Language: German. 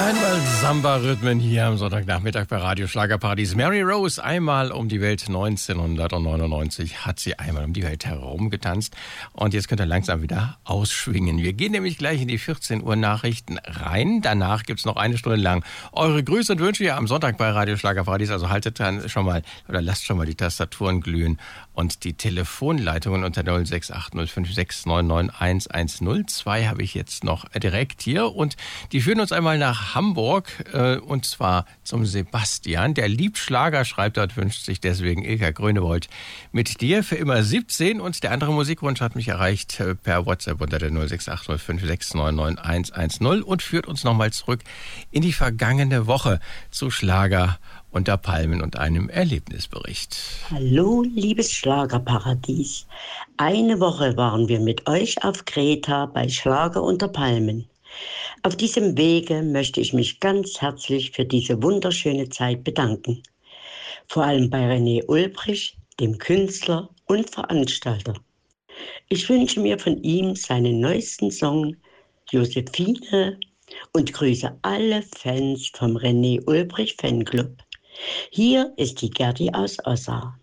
Einmal Samba-Rhythmen hier am Sonntagnachmittag bei Radio Schlagerparadies. Mary Rose, einmal um die Welt. 1999 hat sie einmal um die Welt herumgetanzt. Und jetzt könnt ihr langsam wieder ausschwingen. Wir gehen nämlich gleich in die 14 Uhr Nachrichten rein. Danach gibt's noch eine Stunde lang eure Grüße und Wünsche hier am Sonntag bei Radio Schlagerparadies. Also haltet dann schon mal oder lasst schon mal die Tastaturen glühen und die Telefonleitungen unter 068056999110. 2 habe ich jetzt noch direkt hier und die führen uns einmal nach Hamburg und zwar zum Sebastian. Der liebt Schlager, schreibt dort, wünscht sich deswegen Ilka Grönewold mit dir für immer 17 und der andere Musikwunsch hat mich erreicht per WhatsApp unter der 068056999110 und führt uns nochmal zurück in die vergangene Woche zu Schlager unter Palmen und einem Erlebnisbericht. Hallo, liebes Schlagerparadies. Eine Woche waren wir mit euch auf Kreta bei Schlager unter Palmen. Auf diesem Wege möchte ich mich ganz herzlich für diese wunderschöne Zeit bedanken. Vor allem bei René Ulbrich, dem Künstler und Veranstalter. Ich wünsche mir von ihm seinen neuesten Song Josephine und grüße alle Fans vom René Ulbrich Fanclub. Hier ist die Gerdi aus Ossa.